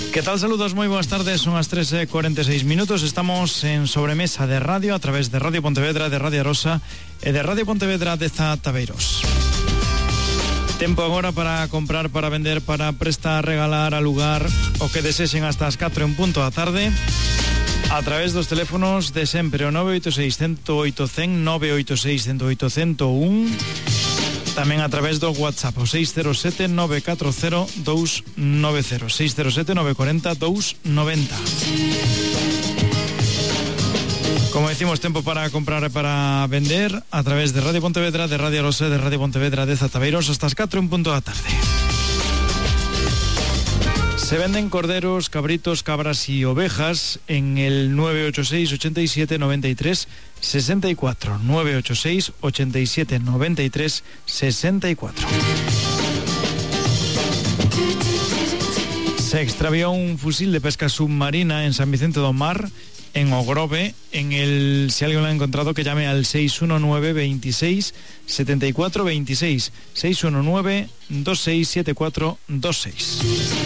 ¿Qué tal? Saludos, muy buenas tardes, son las 13:46 minutos. Estamos en Sobremesa de Radio a través de Radio Pontevedra, de Radio Arosa e de Radio Pontevedra de Zataveiros. Tempo agora para comprar, para vender, para prestar, regalar, alugar o que desexen hasta as 4 en punto da tarde a través dos teléfonos de sempre, o 986 108 100, 986 108 101. Tamén a través do WhatsApp, o 607 940 290, 607 940 290. Como decimos, tempo para comprar e para vender a través de Radio Pontevedra, de Radio Arosa, de Radio Pontevedra de Zataveiros hasta as 4 en punto da tarde. Se venden corderos, cabritos, cabras y ovejas en el 986 87 93 64. 986 87 93 64. Se extravió un fusil de pesca submarina en San Vicente do Mar, en Ogrove. Si alguien lo ha encontrado, que llame al 619 26 74 26, 619 26 74 26.